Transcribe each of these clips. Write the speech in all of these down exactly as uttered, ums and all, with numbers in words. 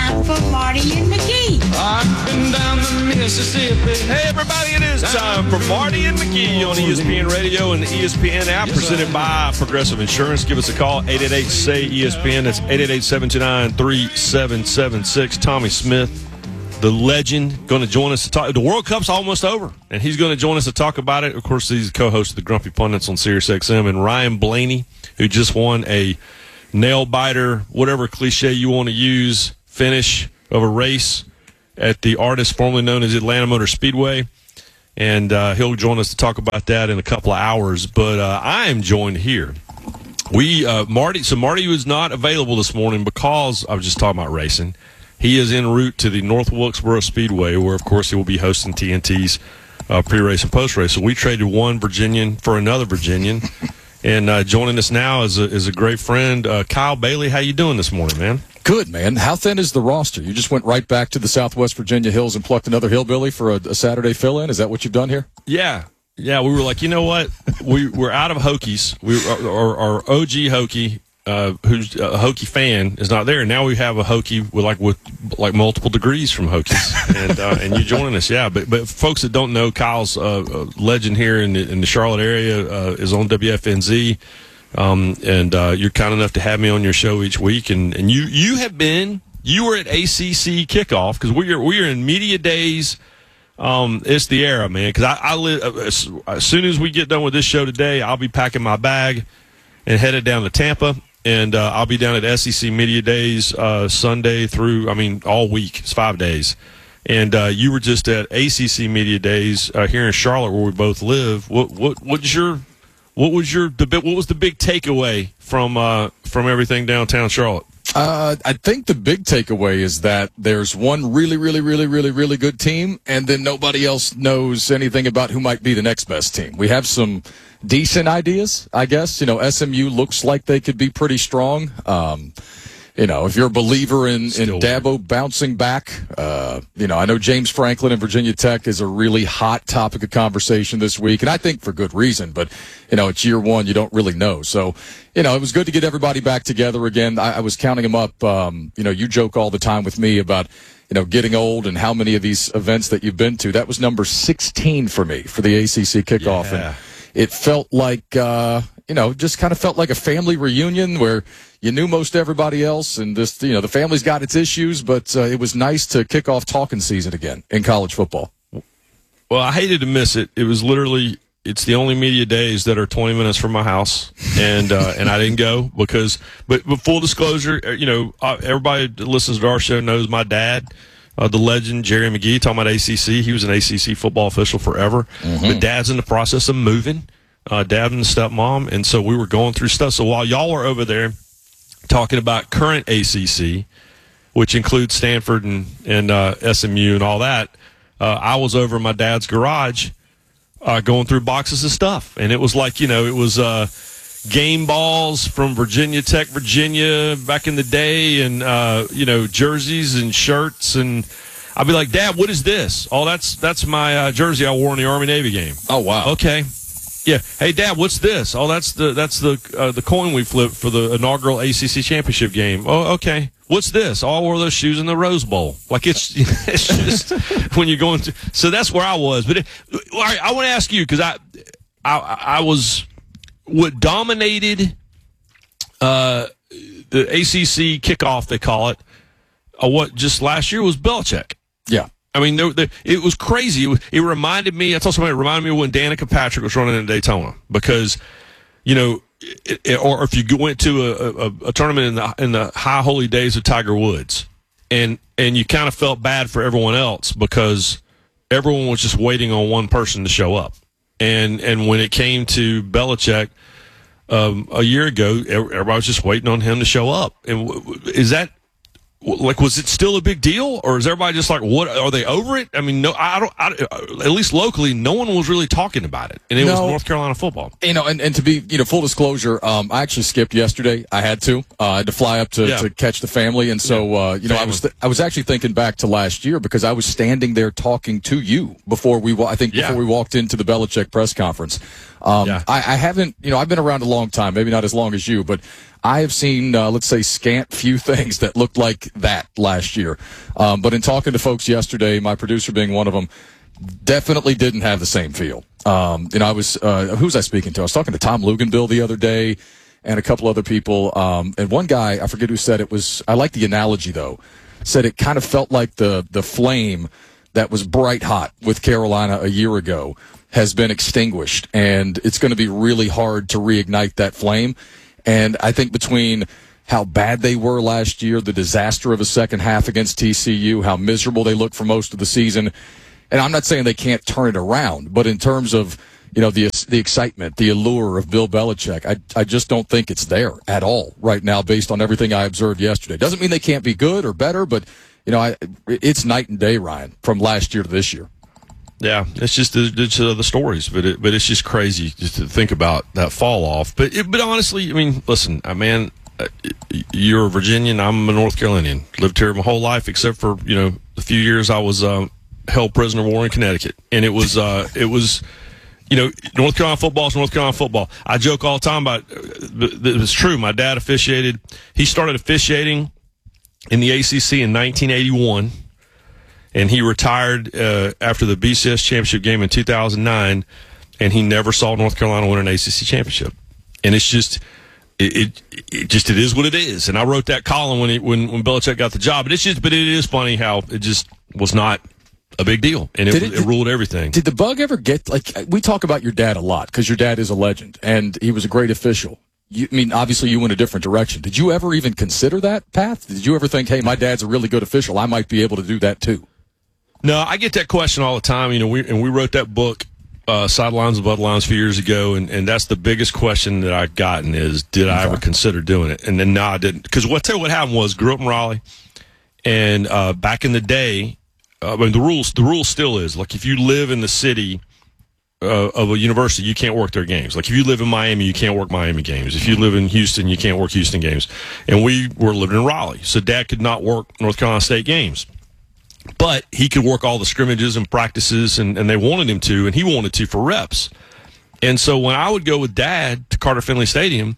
time for Marty and McGee. I've been down the Mississippi. Hey, everybody, it is time for Marty and McGee on E S P N Radio and the E S P N app, presented by Progressive Insurance. Give us a call, eight eight eight, S A Y, E S P N. That's eight eight eight, seven two nine, three seven seven six. Tommy Smith, the legend, going to join us to talk. The World Cup's almost over, and he's going to join us to talk about it. Of course, he's co-host of the Grumpy Pundits on Sirius X M, and Ryan Blaney, who just won a nail-biter, whatever cliche you want to use, finish of a race at the Artist, formerly known as Atlanta Motor Speedway. And uh, he'll join us to talk about that in a couple of hours. But uh, I am joined here. We uh, Marty. So Marty was not available this morning because I was just talking about racing. He is en route to the North Wilkesboro Speedway, where, of course, he will be hosting T N T's uh, pre-race and post-race. So we traded one Virginian for another Virginian. And uh, joining us now is a, is a great friend, uh, Kyle Bailey. How you doing this morning, man? Good, man. How thin is the roster? You just went right back to the Southwest Virginia hills and plucked another hillbilly for a, a Saturday fill-in? Is that what you've done here? Yeah. Yeah, we were like, you know what? we, we're out of Hokies. We, our, our O G Hokie, uh, who's a Hokie fan, is not there. Now we have a Hokie with like with like multiple degrees from Hokies, and uh, and you joining us, yeah. But but folks that don't know, Kyle's uh, a legend here in the, in the Charlotte area, uh, is on W F N Z, um, and uh, you're kind enough to have me on your show each week, and, and you you have been you were at A C C kickoff because we are we are in media days. Um, it's the era, man. Because I, I live as, as soon as we get done with this show today, I'll be packing my bag and headed down to Tampa. And uh, I'll be down at S E C Media Days uh, Sunday through, I mean, all week. It's five days. And uh, you were just at A C C Media Days uh, here in Charlotte, where we both live. What what what's your what was your the what was the big takeaway from uh, from everything downtown Charlotte? Uh, I think the big takeaway is that there's one really, really, really, really, really good team, and then nobody else knows anything about who might be the next best team. We have some decent ideas, I guess. You know, S M U looks like they could be pretty strong. Um, you know, if you're a believer in, in Dabo bouncing back, uh, you know, I know James Franklin and Virginia Tech is a really hot topic of conversation this week, and I think for good reason, but, you know, it's year one, you don't really know. So, you know, it was good to get everybody back together again. I, I was counting them up. Um, you know, you joke all the time with me about, you know, getting old and how many of these events that you've been to. That was number sixteen for me for the A C C kickoff. Yeah. And it felt like, uh, you know, just kind of felt like a family reunion where you knew most everybody else, and this, you know, the family's got its issues, but uh, it was nice to kick off talking season again in college football. Well, I hated to miss it. It was literally, it's the only media days that are twenty minutes from my house, and uh, and I didn't go because, but, but full disclosure, you know, everybody that listens to our show knows my dad. Uh, the legend, Jerry McGee, talking about A C C. He was an A C C football official forever. Mm-hmm. But Dad's in the process of moving, uh, Dad and stepmom. And so we were going through stuff. So while y'all were over there talking about current A C C, which includes Stanford and, and uh, S M U and all that, uh, I was over in my dad's garage uh, going through boxes of stuff. And it was like, you know, it was uh, game balls from Virginia Tech, Virginia back in the day, and uh, you know, jerseys and shirts, and I'd be like, Dad, what is this? Oh, that's that's my uh, jersey I wore in the Army Navy game. Oh wow. Okay. Yeah. Hey, Dad, what's this? Oh, that's the that's the uh, the coin we flipped for the inaugural A C C championship game. Oh, okay. What's this? Oh, I wore those shoes in the Rose Bowl. Like it's it's just when you're going to. So that's where I was. But it, all right, I want to ask you because I, I I was. What dominated uh, the A C C kickoff, they call it, uh, what just last year was Belichick. Yeah. I mean, there, there, it was crazy. It, was, it reminded me, I told somebody, it reminded me of when Danica Patrick was running in Daytona because, you know, it, it, or if you went to a, a, a tournament in the, in the high holy days of Tiger Woods and, and you kind of felt bad for everyone else because everyone was just waiting on one person to show up. And and when it came to Belichick um, a year ago, everybody was just waiting on him to show up. And is that like, was it still a big deal, or is everybody just like, what, are they over it? I mean, no, I don't. I, at least locally, no one was really talking about it, and it no, was North Carolina football. You know, and, and to be, you know, full disclosure, um, I actually skipped yesterday. I had to. Uh, I had to fly up to, yeah. to catch the family, and so uh, you know, family. I was th- I was actually thinking back to last year because I was standing there talking to you before we, I think, before yeah. we walked into the Belichick press conference. Um, yeah. I, I haven't, you know, I've been around a long time, maybe not as long as you, but I have seen, uh, let's say, scant few things that looked like that last year. Um, but in talking to folks yesterday, my producer being one of them, definitely didn't have the same feel. Um, and I was, uh, who was I speaking to? I was talking to Tom Luganville the other day and a couple other people. Um, and one guy, I forget who said it was, I like the analogy though, said it kind of felt like the, the flame that was bright hot with Carolina a year ago has been extinguished, and it's going to be really hard to reignite that flame. And I think between how bad they were last year, the disaster of a second half against T C U, how miserable they looked for most of the season, and I'm not saying they can't turn it around, but in terms of, you know, the the excitement, the allure of Bill Belichick, I I just don't think it's there at all right now based on everything I observed yesterday. Doesn't mean they can't be good or better, but you know, I, it's night and day, Ryan, from last year to this year. Yeah, it's just the, it's, uh, the stories, but it, but it's just crazy just to think about that fall off. But it, but honestly, I mean, listen, uh, man, uh, you're a Virginian, I'm a North Carolinian. Lived here my whole life, except for you know the few years I was uh, held prisoner of war in Connecticut, and it was uh, it was. You know, North Carolina football is North Carolina football. I joke all the time about it. It's true. My dad officiated. He started officiating in the A C C in nineteen eighty-one, and he retired uh, after the B C S championship game in two thousand nine, and he never saw North Carolina win an A C C championship. And it's just, it, it, it just it is what it is. And I wrote that column when he, when when Belichick got the job. But it's just, but it is funny how it just was not a big deal, and it, it, it ruled everything. Did the bug ever get, like, we talk about your dad a lot because your dad is a legend and he was a great official. You, I mean, obviously you went a different direction. Did you ever even consider that path? Did you ever think, hey, my dad's a really good official, I might be able to do that too? No, I get that question all the time. You know, we and we wrote that book, uh, Sidelines and Bloodlines, a few years ago, and, and that's the biggest question that I've gotten is, did I ever consider doing it? And then no, I didn't. Because what tell you what happened was, grew up in Raleigh, and uh, back in the day, I mean, the rules, the rule still is, like, if you live in the city uh, of a university, you can't work their games. Like, if you live in Miami, you can't work Miami games. If you live in Houston, you can't work Houston games. And we were living in Raleigh, so Dad could not work North Carolina State games. But he could work all the scrimmages and practices, and, and they wanted him to, and he wanted to for reps. And so when I would go with Dad to Carter Finley Stadium,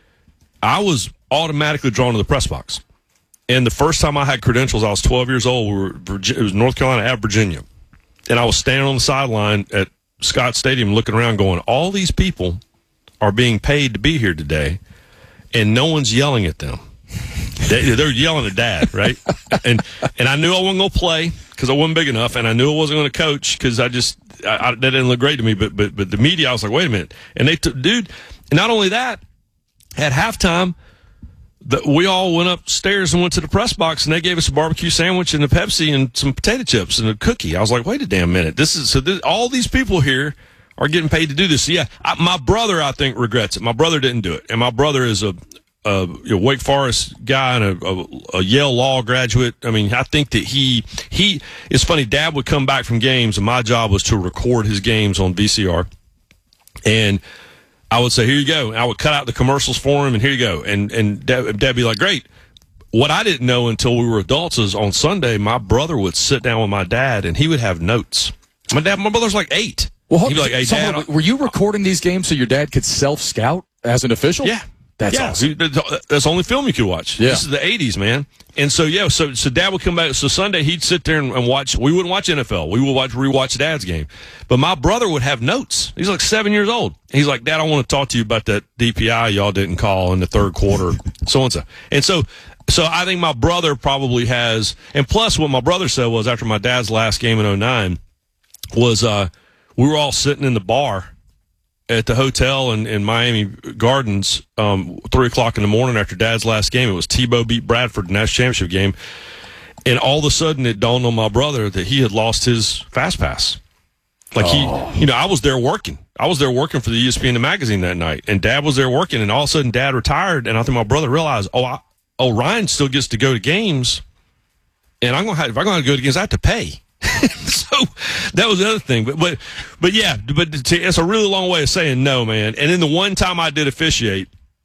I was automatically drawn to the press box. And the first time I had credentials, I was twelve years old. We were, it was North Carolina at Virginia. And I was standing on the sideline at Scott Stadium looking around going, all these people are being paid to be here today, and no one's yelling at them. They, they're yelling at Dad, right? and and I knew I wasn't going to play because I wasn't big enough, and I knew I wasn't going to coach because I just I, I, that didn't look great to me. But but but the media, I was like, wait a minute. And they took, dude, and not only that, at halftime, the, we all went upstairs and went to the press box, and they gave us a barbecue sandwich and a Pepsi and some potato chips and a cookie. I was like, wait a damn minute. This is so this, all these people here are getting paid to do this. So yeah, I, my brother, I think, regrets it. My brother didn't do it, and my brother is a, a, a Wake Forest guy and a, a, a Yale Law graduate. I mean, I think that he he. It's funny. Dad would come back from games, and my job was to record his games on V C R, and I would say, here you go. I would cut out the commercials for him, and here you go. And and Dad, Dad would be like, great. What I didn't know until we were adults is on Sunday, my brother would sit down with my dad, and he would have notes. My dad, my brother's like eight. Well, He'd be like, hey, so Dad, were you recording these games so your dad could self-scout as an official? Yeah. That's yeah, awesome. That's the only film you could watch. Yeah. This is the eighties, man. And so, yeah, so so Dad would come back. So Sunday, he'd sit there and, and watch. We wouldn't watch N F L. We would watch rewatch Dad's game. But my brother would have notes. He's like seven years old. He's like, Dad, I want to talk to you about that D P I y'all didn't call in the third quarter, so and so. And so, so I think my brother probably has. And plus, what my brother said was after my dad's last game in oh nine was uh, we were all sitting in the bar at the hotel in, in Miami Gardens, um, three o'clock in the morning after Dad's last game. It was Tebow beat Bradford in the national championship game. And all of a sudden it dawned on my brother that he had lost his Fast Pass. Like oh. he, you know, I was there working. I was there working for the E S P N magazine that night, and Dad was there working, and all of a sudden Dad retired, and I think my brother realized, oh, I, oh, Ryan still gets to go to games, and I'm going to have, if I'm going to go to games, I have to pay. So that was the other thing, but but but yeah, but to, it's a really long way of saying no, man. And then the one time I did officiate,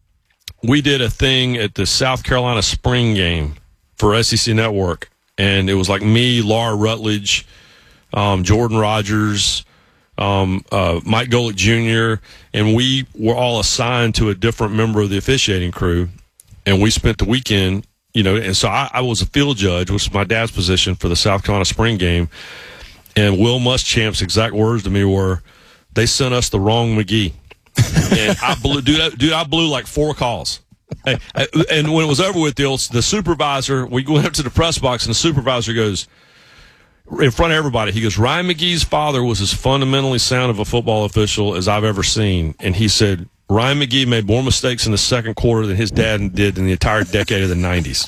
we did a thing at the South Carolina spring game for S E C Network, and it was like me, Laura Rutledge, um, Jordan Rogers, um, uh, Mike Golick Junior, and we were all assigned to a different member of the officiating crew, and we spent the weekend you know, and so I, I was a field judge, which was my dad's position for the South Carolina spring game. And Will Muschamp's exact words to me were, they sent us the wrong McGee. And I blew, dude, dude, I blew like four calls. And when it was over with, the, old, the supervisor, we went up to the press box, and the supervisor goes, in front of everybody, he goes, Ryan McGee's father was as fundamentally sound of a football official as I've ever seen. And he said, Ryan McGee made more mistakes in the second quarter than his dad did in the entire decade of the nineties.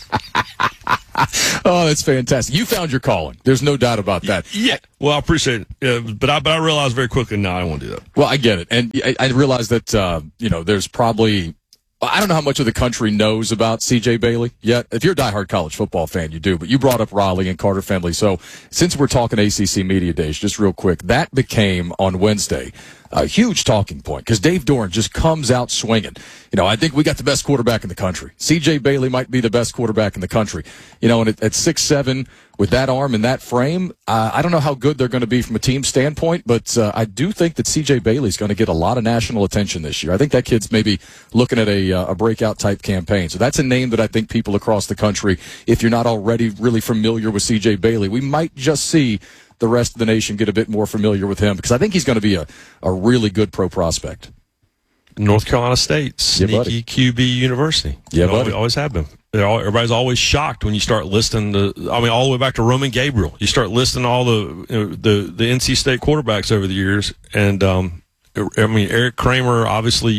Oh, that's fantastic. You found your calling. There's no doubt about that. Yeah. Well, I appreciate it. Uh, but, I, but I realized very quickly, no, I don't want to do that. Well, I get it. And I, I realize that, uh, you know, there's probably, I don't know how much of the country knows about C J Bailey yet. If you're a diehard college football fan, you do. But you brought up Raleigh and Carter Finley. So since we're talking A C C Media Days, just real quick, that became on Wednesday a huge talking point because Dave Doeren just comes out swinging. You know, I think we got the best quarterback in the country. C J Bailey might be the best quarterback in the country. You know, and at, at six seven with that arm and that frame, uh, I don't know how good they're going to be from a team standpoint, but uh, I do think that C J Bailey's going to get a lot of national attention this year. I think that kid's maybe looking at a, uh, a breakout type campaign. So that's a name that I think people across the country, if you're not already really familiar with C J Bailey, we might just see the rest of the nation get a bit more familiar with him because I think he's going to be a, a really good pro prospect. North Carolina State, sneaky yeah, Q B university. Yeah, buddy. Always, always have been. All, everybody's always shocked when you start listing the. I mean, all the way back to Roman Gabriel. You start listing all the you know, the the N C State quarterbacks over the years, and um, I mean Eric Kramer, obviously.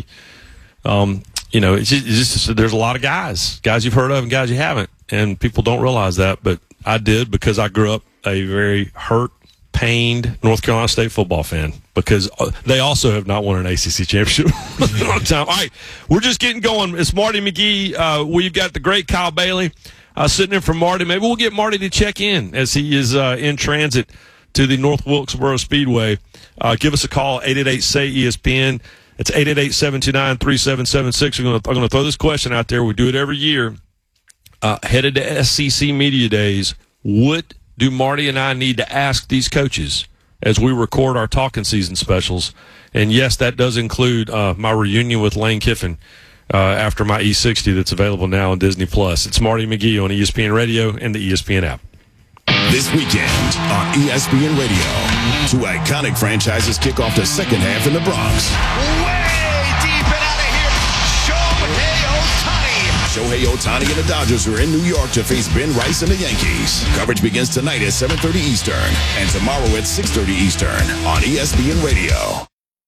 Um, you know, it's just, it's just there's a lot of guys, guys you've heard of and guys you haven't, and people don't realize that, but I did because I grew up a very hurt, pained North Carolina State football fan because they also have not won an A C C championship in a long time. All right, we're just getting going. It's Marty McGee. Uh, we've got the great Kyle Bailey uh, sitting in for Marty. Maybe we'll get Marty to check in as he is uh, in transit to the North Wilkesboro Speedway. Uh, give us a call, eight eight eight, S A Y, E S P N. It's eight eight eight, seven two nine, three seven seven six. I'm going to throw this question out there. We do it every year. Uh, headed to S C C Media Days, what do Marty and I need to ask these coaches as we record our talking season specials? And yes, that does include uh, my reunion with Lane Kiffin uh, after my E sixty that's available now on Disney Plus. It's Marty McGee on E S P N Radio and the E S P N app. This weekend on E S P N Radio, two iconic franchises kick off the second half in the Bronx. Way deep and out of here, Shohei Ohtani. Shohei Ohtani and the Dodgers are in New York to face Ben Rice and the Yankees. Coverage begins tonight at seven thirty Eastern and tomorrow at six thirty Eastern on E S P N Radio.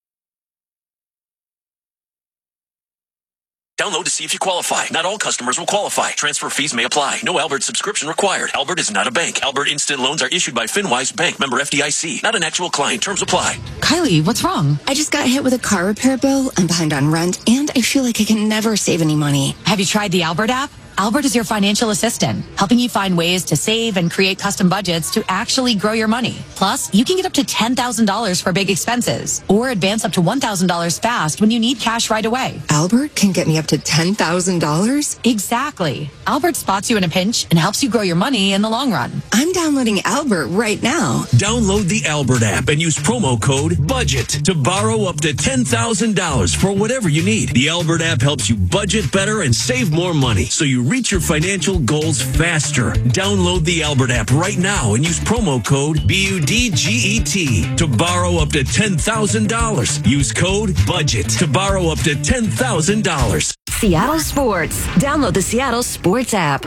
Download to see if you qualify. Not all customers will qualify. Transfer fees may apply. No Albert subscription required. Albert is not a bank. Albert Instant Loans are issued by FinWise Bank, member F D I C. Not an actual client. Terms apply. Kylie, what's wrong? I just got hit with a car repair bill. I'm behind on rent, and I feel like I can never save any money. Have you tried the Albert app? Albert is your financial assistant, helping you find ways to save and create custom budgets to actually grow your money. Plus, you can get up to ten thousand dollars for big expenses or advance up to one thousand dollars fast when you need cash right away. Albert can get me up to ten thousand dollars? Exactly. Albert spots you in a pinch and helps you grow your money in the long run. I'm downloading Albert right now. Download the Albert app and use promo code BUDGET to borrow up to ten thousand dollars for whatever you need. The Albert app helps you budget better and save more money so you reach your financial goals faster. Download the Albert app right now and use promo code B U D G E T to borrow up to ten thousand dollars. Use code BUDGET to borrow up to ten thousand dollars. Seattle Sports. Download the Seattle Sports app.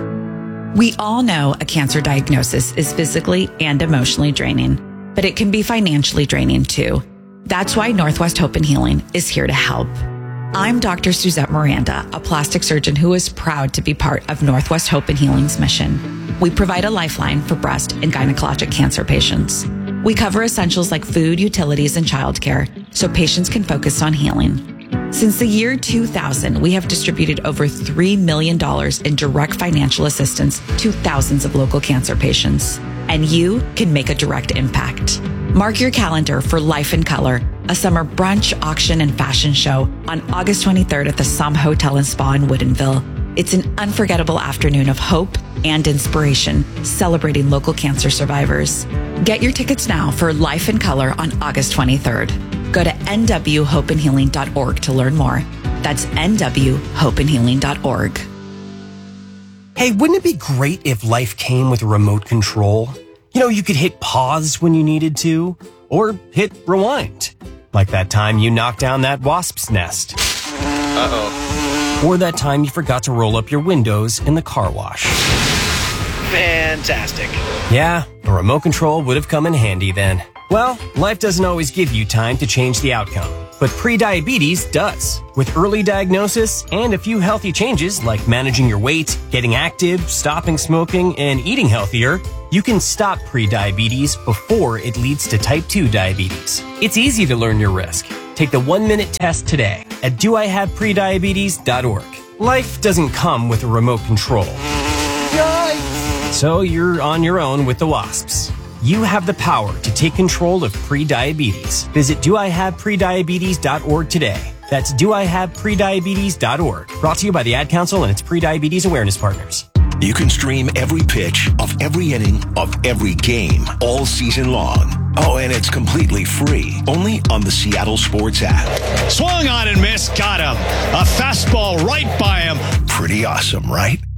We all know a cancer diagnosis is physically and emotionally draining, but it can be financially draining too. That's why Northwest Hope and Healing is here to help. I'm Doctor Suzette Miranda, a plastic surgeon who is proud to be part of Northwest Hope and Healing's mission. We provide a lifeline for breast and gynecologic cancer patients. We cover essentials like food, utilities, and childcare so patients can focus on healing. Since the year two thousand, we have distributed over three million dollars in direct financial assistance to thousands of local cancer patients. And you can make a direct impact. Mark your calendar for Life in Color, a summer brunch, auction, and fashion show on August twenty-third at the Somme Hotel and Spa in Woodinville. It's an unforgettable afternoon of hope and inspiration, celebrating local cancer survivors. Get your tickets now for Life in Color on August twenty-third. Go to N W hope and healing dot org to learn more. That's N W hope and healing dot org. Hey, wouldn't it be great if life came with a remote control? You know, you could hit pause when you needed to, or hit rewind. Like that time you knocked down that wasp's nest. Uh-oh. Or that time you forgot to roll up your windows in the car wash. Fantastic. Yeah, a remote control would have come in handy then. Well, life doesn't always give you time to change the outcome, but prediabetes does. With early diagnosis and a few healthy changes like managing your weight, getting active, stopping smoking, and eating healthier, you can stop prediabetes before it leads to type two diabetes. It's easy to learn your risk. Take the one-minute test today at do I have prediabetes dot org. Life doesn't come with a remote control. Yikes! So you're on your own with the wasps. You have the power to take control of prediabetes. Visit do I have prediabetes dot org today. That's do I have prediabetes dot org. Brought to you by the Ad Council and its prediabetes awareness partners. You can stream every pitch of every inning of every game all season long. Oh, and it's completely free. Only on the Seattle Sports app. Swung on and missed. Got him. A fastball right by him. Pretty awesome, right?